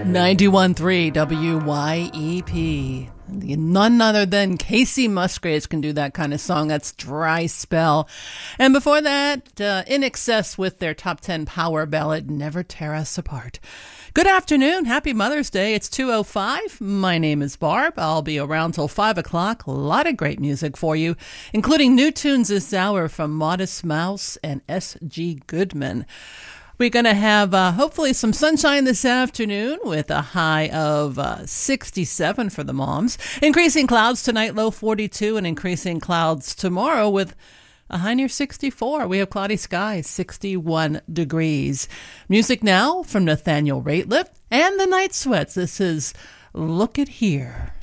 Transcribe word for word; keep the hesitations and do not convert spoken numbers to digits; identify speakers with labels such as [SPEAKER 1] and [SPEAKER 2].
[SPEAKER 1] ninety-one point three W Y E P. None other than Casey Musgraves can do that kind of song. That's Dry Spell. And before that, uh, In Excess with their top ten power ballad, Never Tear Us Apart. Good afternoon. Happy Mother's Day. It's two oh five. My name is Barb. I'll be around till five o'clock. A lot of great music for you, including new tunes this hour from Modest Mouse and S G Goodman. We're going to have uh, hopefully some sunshine this afternoon with a high of uh, sixty-seven for the moms. Increasing clouds tonight, low forty-two, and increasing clouds tomorrow with a high near sixty-four. We have cloudy skies, sixty-one degrees. Music now from Nathaniel Rateliff and the Night Sweats. This is Look At Here.